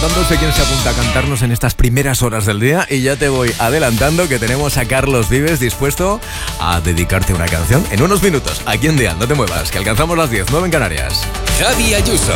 preguntando quién se apunta a cantarnos en estas primeras horas del día y ya te voy adelantando que tenemos a Carlos Vives dispuesto a dedicarte una canción en unos minutos. Aquí en Día, no te muevas, que alcanzamos las 10, 9 en Canarias. Javi Ayuso.